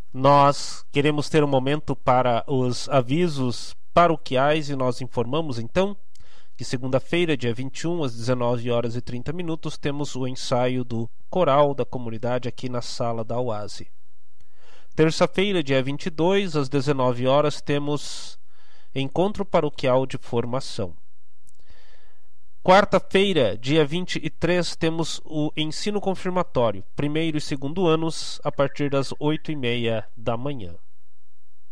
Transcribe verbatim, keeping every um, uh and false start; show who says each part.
Speaker 1: Nós queremos ter um momento para os avisos paroquiais e nós informamos então que segunda-feira, dia vinte e um, às dezenove horas e trinta minutos, temos o ensaio do coral da comunidade aqui na sala da Oase. Terça-feira, dia vinte e dois, às dezenove horas, temos encontro paroquial de formação. Quarta-feira, dia vinte e três, temos o ensino confirmatório, primeiro e segundo anos, a partir das oito e meia da manhã.